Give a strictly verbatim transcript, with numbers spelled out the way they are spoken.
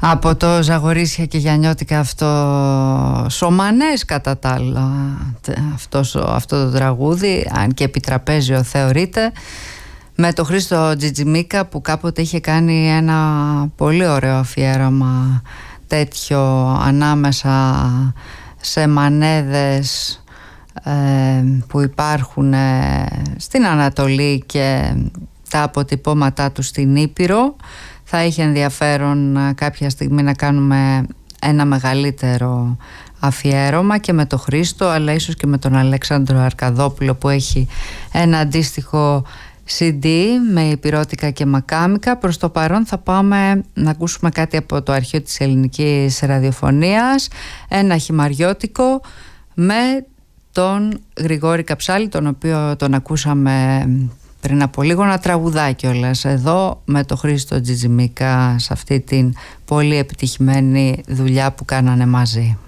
Από το Ζαγορίσια και Γιαννιώτικα, αυτό Σομανές κατά τα άλλα, αυτός, αυτό το τραγούδι, αν και επιτραπέζιο θεωρείται, με το Χρήστο Τζιτζιμίκα που κάποτε είχε κάνει ένα πολύ ωραίο αφιέρωμα τέτοιο ανάμεσα σε μανέδες ε, που υπάρχουν ε, στην Ανατολή και τα αποτυπώματά του στην Ήπειρο. Θα είχε ενδιαφέρον κάποια στιγμή να κάνουμε ένα μεγαλύτερο αφιέρωμα και με τον Χρήστο, αλλά ίσως και με τον Αλέξανδρο Αρκαδόπουλο που έχει ένα αντίστοιχο σι ντι με υπηρώτικα και μακάμικα. Προς το παρόν θα πάμε να ακούσουμε κάτι από το αρχείο της ελληνικής ραδιοφωνίας, ένα χυμαριώτικο με τον Γρηγόρη Καψάλη, τον οποίο τον ακούσαμε πριν από λίγο να τραγουδάει κιόλας εδώ με το Χρήστο Τζιτζιμίκα σε αυτή την πολύ επιτυχημένη δουλειά που κάνανε μαζί.